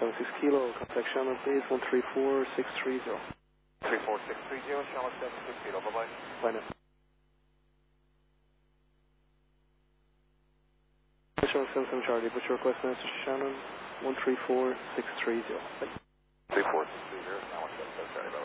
76 Kilo, contact Shannon please, 134630. 34630, Charlotte 76 Kilo, bye-bye. Bye now. Charlotte 77 Charlie, what's your request now to Shannon? 134630. 34630, Charlotte 77 Charlie, bye-bye.